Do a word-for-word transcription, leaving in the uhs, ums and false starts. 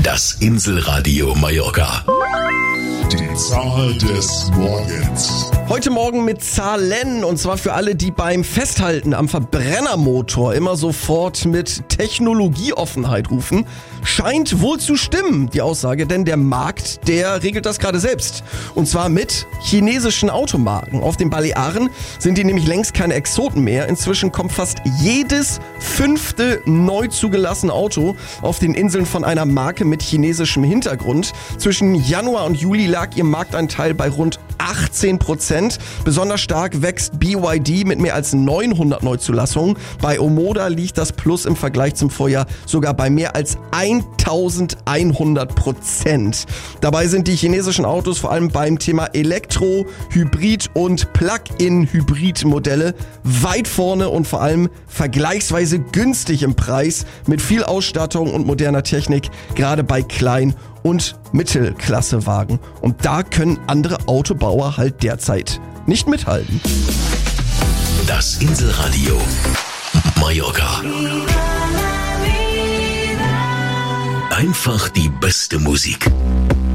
Das Inselradio Mallorca. Die Zahl des Morgens. Heute Morgen mit Zahlen, und zwar für alle, die beim Festhalten am Verbrennermotor immer sofort mit Technologieoffenheit rufen. Scheint wohl zu stimmen, die Aussage, denn der Markt, der regelt das gerade selbst. Und zwar mit chinesischen Automarken. Auf den Balearen sind die nämlich längst keine Exoten mehr. Inzwischen kommt fast jedes fünfte neu zugelassene Auto auf den Inseln von einer Marke mit chinesischem Hintergrund. Zwischen Januar und Juli lag ihr Marktanteil bei rund achtzehn Prozent. Besonders stark wächst B Y D mit mehr als neunhundert Neuzulassungen. Bei Omoda liegt das Plus im Vergleich zum Vorjahr sogar bei mehr als eintausendeinhundert Prozent. Dabei sind die chinesischen Autos vor allem beim Thema Elektro-, Hybrid- und Plug-in-Hybrid-Modelle weit vorne und vor allem vergleichsweise günstig im Preis mit viel Ausstattung und moderner Technik, gerade bei Klein- und Mittelklassewagen. Und da können andere Autobauer halt derzeit nicht mithalten. Das Inselradio Mallorca. Einfach die beste Musik.